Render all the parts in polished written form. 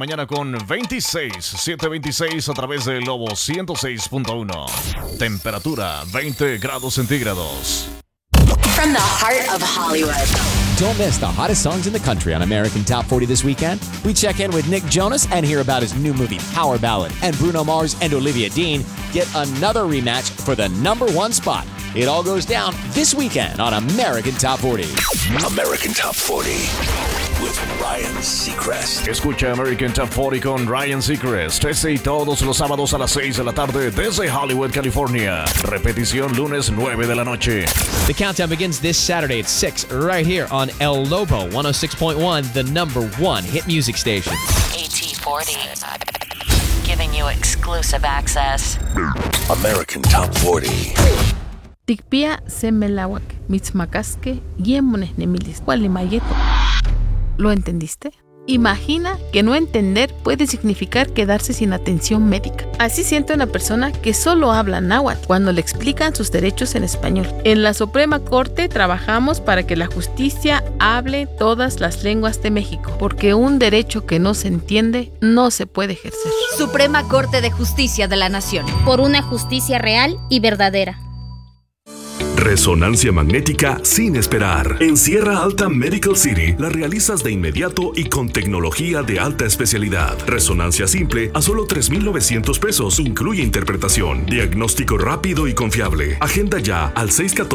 mañana con 26, 7:26 a través de Lobo 106.1. Temperatura 20 grados centígrados. From the heart of Hollywood. Don't miss the hottest songs in the country on American Top 40 this weekend. We check in with Nick Jonas and hear about his new movie, Power Ballad. And Bruno Mars and Olivia Dean get another rematch for the #1 spot. It all goes down this weekend on American Top 40. American Top 40 with Ryan Seacrest. Escucha American Top 40 con Ryan Seacrest. Este y todos los sábados a las 6 de la tarde desde Hollywood, California. Repetición lunes 9 de la noche. The countdown begins this Saturday at 6 right here on El Lobo 106.1, the #1 hit music station. AT40. Giving you exclusive access. American Top 40. Tikpia semelawak, mitzmakaske, yemones nemilis, Gualimayeto. ¿Lo entendiste? Imagina que no entender puede significar quedarse sin atención médica. Así siente una persona que solo habla náhuatl cuando le explican sus derechos en español. En la Suprema Corte trabajamos para que la justicia hable todas las lenguas de México, porque un derecho que no se entiende no se puede ejercer. Suprema Corte de Justicia de la Nación. Por una justicia real y verdadera. Resonancia magnética sin esperar. En Sierra Alta Medical City la realizas de inmediato y con tecnología de alta especialidad. Resonancia simple a solo $3,900 pesos. Incluye interpretación. Diagnóstico rápido y confiable. Agenda ya al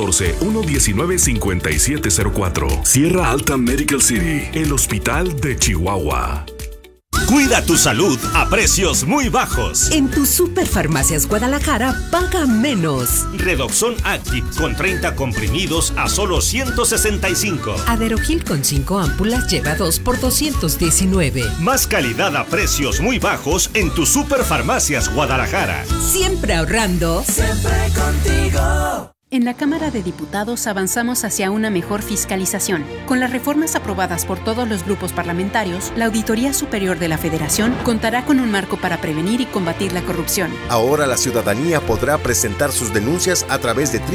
614-119-5704. Sierra Alta Medical City, el hospital de Chihuahua. Cuida tu salud a precios muy bajos. En tu Superfarmacias Guadalajara, paga menos. Redoxon Active con 30 comprimidos a solo $165. Aderogil con 5 ámpulas lleva 2 por $219. Más calidad a precios muy bajos en tu Superfarmacias Guadalajara. Siempre ahorrando. Siempre contigo. En la Cámara de Diputados avanzamos hacia una mejor fiscalización. Con las reformas aprobadas por todos los grupos parlamentarios, la Auditoría Superior de la Federación contará con un marco para prevenir y combatir la corrupción. Ahora la ciudadanía podrá presentar sus denuncias a través de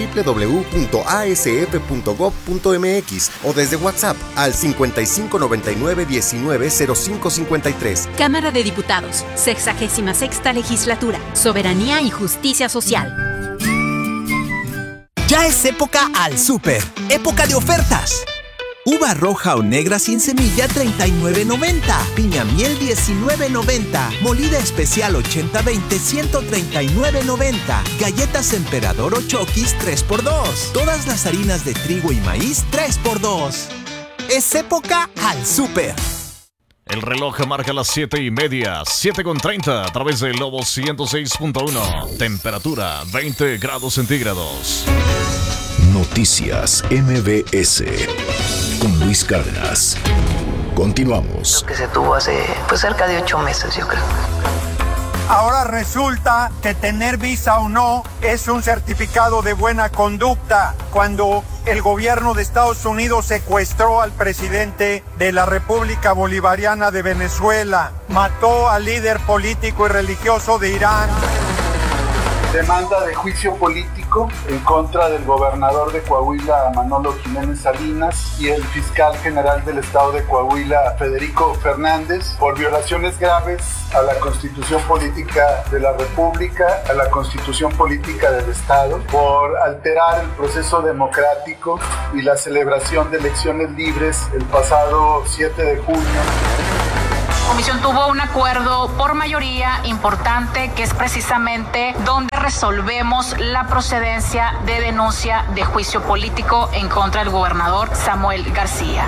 www.asf.gov.mx o desde WhatsApp al 5599-190553. Cámara de Diputados, 66ª Legislatura, Soberanía y Justicia Social. Ya es época al súper, época de ofertas. Uva roja o negra sin semilla, $39.90. Piña miel, $19.90. Molida especial 80-20, $139.90. Galletas Emperador o Chokis, 3x2. Todas las harinas de trigo y maíz, 3x2. Es época al súper. El reloj marca las 7:30, 7:30 a través de Lobo 106.1. Temperatura 20 grados centígrados. Noticias MBS con Luis Cárdenas. Continuamos. Lo que se tuvo hace cerca de 8 meses, yo creo. Ahora resulta que tener visa o no es un certificado de buena conducta cuando el gobierno de Estados Unidos secuestró al presidente de la República Bolivariana de Venezuela, mató al líder político y religioso de Irán. Demanda de juicio político en contra del gobernador de Coahuila, Manolo Jiménez Salinas, y el fiscal general del estado de Coahuila, Federico Fernández, por violaciones graves a la Constitución Política de la República, a la Constitución Política del Estado, por alterar el proceso democrático y la celebración de elecciones libres el pasado 7 de junio. La comisión tuvo un acuerdo por mayoría importante, que es precisamente donde resolvemos la procedencia de denuncia de juicio político en contra del gobernador Samuel García.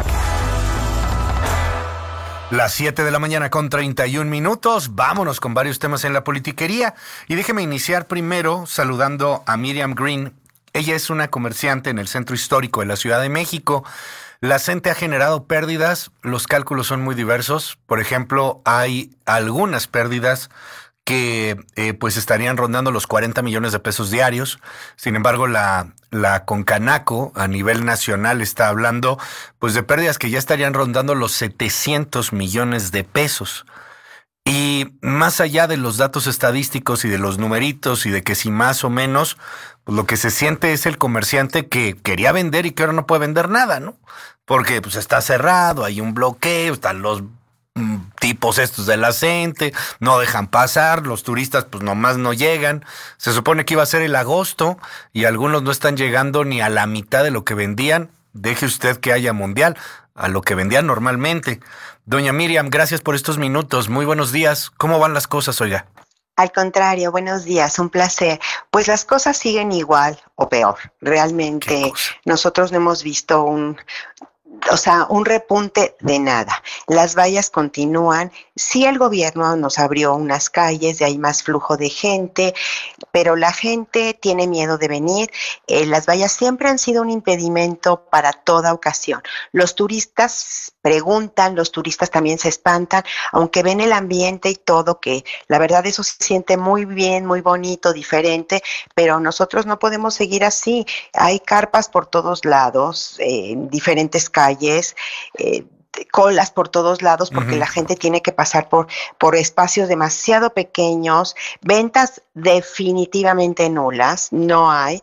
Las 7 de la mañana con 31 minutos. Vámonos con varios temas en la politiquería. Y déjeme iniciar primero saludando a Miriam Green. Ella es una comerciante en el centro histórico de la Ciudad de México. La CENTE ha generado pérdidas, los cálculos son muy diversos. Por ejemplo, hay algunas pérdidas que pues estarían rondando los 40 millones de pesos diarios. Sin embargo, la Concanaco a nivel nacional está hablando pues de pérdidas que ya estarían rondando los 700 millones de pesos. Y más allá de los datos estadísticos y de los numeritos y de que si más o menos, pues lo que se siente es el comerciante que quería vender y que ahora no puede vender nada, ¿no? Porque pues está cerrado, hay un bloqueo, están los tipos estos de la CENTE, no dejan pasar, los turistas pues nomás no llegan. Se supone que iba a ser el agosto y algunos no están llegando ni a la mitad de lo que vendían. Deje usted que haya mundial, a lo que vendían normalmente. Doña Miriam, gracias por estos minutos. Muy buenos días. ¿Cómo van las cosas, oiga? Al contrario, buenos días, un placer. Pues las cosas siguen igual o peor. Realmente nosotros no hemos visto un repunte de nada. Las vallas continúan. Sí, el gobierno nos abrió unas calles, de ahí más flujo de gente, pero la gente tiene miedo de venir. Las vallas siempre han sido un impedimento para toda ocasión. Los turistas preguntan, los turistas también se espantan, aunque ven el ambiente y todo, que la verdad eso se siente muy bien, muy bonito, diferente, pero nosotros no podemos seguir así. Hay carpas por todos lados, diferentes calles, colas por todos lados porque la gente tiene que pasar por espacios demasiado pequeños, ventas definitivamente nulas, no hay,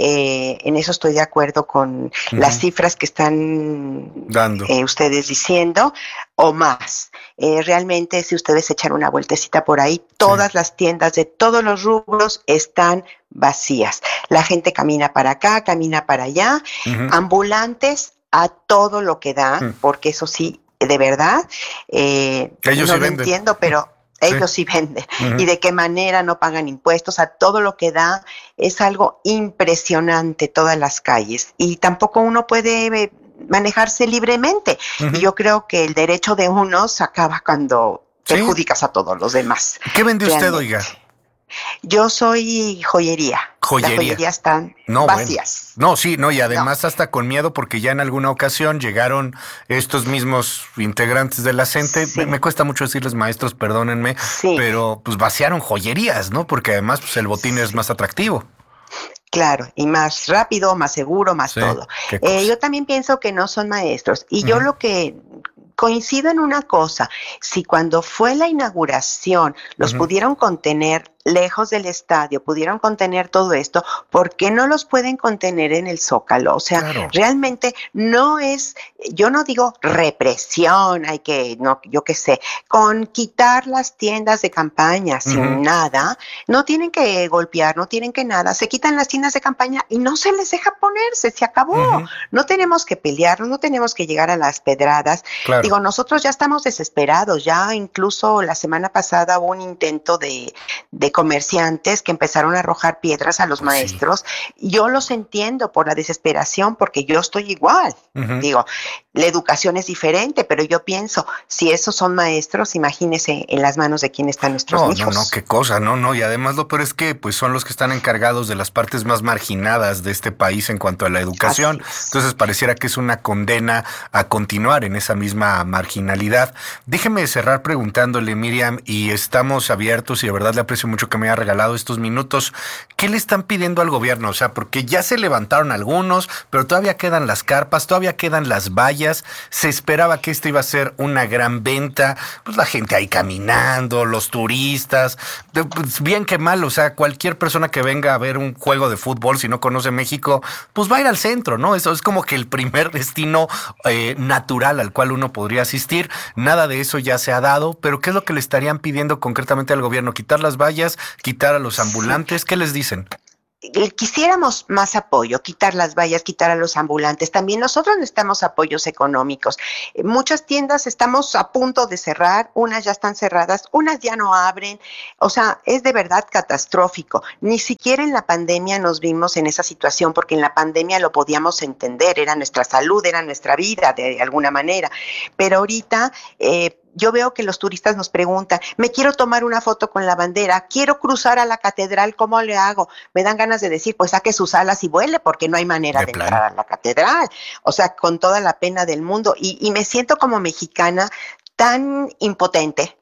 en eso estoy de acuerdo con las cifras que están dando ustedes diciendo, o más. Realmente si ustedes echan una vueltecita por ahí, todas las tiendas de todos los rubros están vacías. La gente camina para acá, camina para allá, ambulantes a todo lo que da, porque eso sí, de verdad, ellos no lo entiendo, pero ellos sí venden. Y de qué manera no pagan impuestos, a todo lo que da, es algo impresionante todas las calles. Y tampoco uno puede manejarse libremente. Y yo creo que el derecho de unos acaba cuando perjudicas a todos los demás. ¿Qué vende usted, oiga? Yo soy joyería. Las joyerías están vacías. Bueno. No, y además hasta con miedo porque ya en alguna ocasión llegaron estos mismos integrantes de la CENTE, me cuesta mucho decirles maestros, perdónenme, pero pues vaciaron joyerías, ¿no? Porque además pues el botín es más atractivo. Claro, y más rápido, más seguro, más todo. Yo también pienso que no son maestros. Y yo lo que coincido en una cosa, si cuando fue la inauguración los pudieron contener lejos del estadio, pudieron contener todo esto, ¿por qué no los pueden contener en el Zócalo? O sea, realmente no es, yo no digo represión, hay que, no, yo qué sé, con quitar las tiendas de campaña sin nada, no tienen que golpear, no tienen que nada, se quitan las tiendas de campaña y no se les deja ponerse, se acabó. No tenemos que pelearnos, no tenemos que llegar a las pedradas. Digo, nosotros ya estamos desesperados, ya incluso la semana pasada hubo un intento de comerciantes que empezaron a arrojar piedras a los maestros. Yo los entiendo por la desesperación, porque yo estoy igual. Digo, la educación es diferente, pero yo pienso, si esos son maestros, imagínese en las manos de quién están nuestros hijos. No, qué cosa, y además lo peor es que pues son los que están encargados de las partes más marginadas de este país en cuanto a la educación. Entonces pareciera que es una condena a continuar en esa misma marginalidad. Déjeme cerrar preguntándole, Miriam, y estamos abiertos y de verdad le aprecio mucho que me haya regalado estos minutos. ¿Qué le están pidiendo al gobierno? O sea, porque ya se levantaron algunos, pero todavía quedan las carpas, todavía quedan las vallas. Se esperaba que esta iba a ser una gran venta. Pues la gente ahí caminando, los turistas. Pues bien que mal, o sea, cualquier persona que venga a ver un juego de fútbol, si no conoce México, pues va a ir al centro, ¿no? Eso es como que el primer destino natural al cual uno podría asistir. Nada de eso ya se ha dado, pero ¿qué es lo que le estarían pidiendo concretamente al gobierno? ¿Quitar las vallas? ¿Quitar a los ambulantes? ¿Qué les dicen? Quisiéramos más apoyo, quitar las vallas, quitar a los ambulantes. También nosotros necesitamos apoyos económicos. Muchas tiendas estamos a punto de cerrar, unas ya están cerradas, unas ya no abren. O sea, es de verdad catastrófico. Ni siquiera en la pandemia nos vimos en esa situación, porque en la pandemia lo podíamos entender, era nuestra salud, era nuestra vida de alguna manera. Pero ahorita yo veo que los turistas nos preguntan, me quiero tomar una foto con la bandera, quiero cruzar a la catedral, ¿cómo le hago? Me dan ganas de decir, pues saque sus alas y vuele, porque no hay manera de entrar a la catedral. O sea, con toda la pena del mundo. Y me siento como mexicana tan impotente.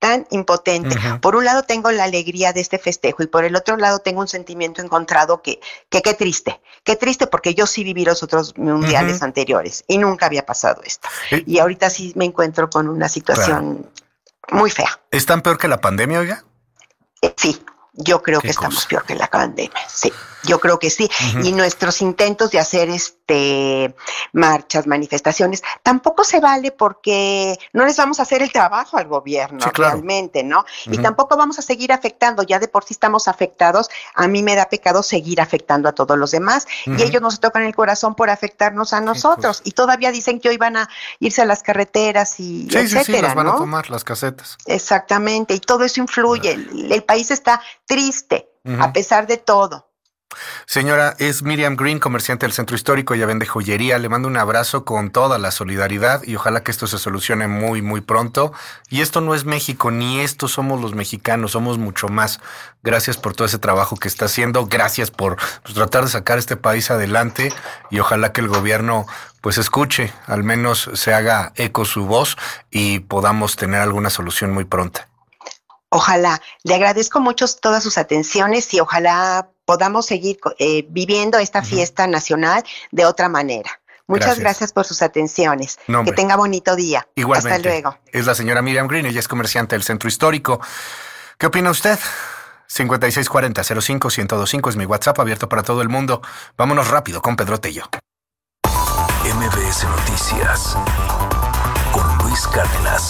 Por un lado tengo la alegría de este festejo y por el otro lado tengo un sentimiento encontrado que qué triste porque yo sí viví los otros mundiales anteriores y nunca había pasado esto. Y ahorita sí me encuentro con una situación muy fea. ¿Es tan peor que la pandemia, oiga? Sí. Yo creo que estamos peor que la pandemia, sí. Yo creo que sí. Y nuestros intentos de hacer marchas, manifestaciones, tampoco se vale porque no les vamos a hacer el trabajo al gobierno realmente, ¿no? Y tampoco vamos a seguir afectando. Ya de por sí estamos afectados. A mí me da pecado seguir afectando a todos los demás. Y ellos nos tocan el corazón por afectarnos a nosotros. Y todavía dicen que hoy van a irse a las carreteras y etcétera, sí, las van ¿no? a tomar las casetas. Exactamente. Y todo eso influye. El país está triste, a pesar de todo. Señora, es Miriam Green, comerciante del Centro Histórico, ella vende joyería. Le mando un abrazo con toda la solidaridad y ojalá que esto se solucione muy, muy pronto. Y esto no es México, ni esto somos los mexicanos, somos mucho más. Gracias por todo ese trabajo que está haciendo, gracias por tratar de sacar este país adelante y ojalá que el gobierno pues escuche, al menos se haga eco su voz y podamos tener alguna solución muy pronta. Ojalá. Le agradezco mucho todas sus atenciones y ojalá podamos seguir viviendo esta fiesta nacional de otra manera. Muchas gracias por sus atenciones. Que tenga bonito día. Igualmente. Hasta luego. Es la señora Miriam Green, ella es comerciante del Centro Histórico. ¿Qué opina usted? 5640-05-1025 es mi WhatsApp abierto para todo el mundo. Vámonos rápido con Pedro Tello. MBS Noticias con Luis Cárdenas.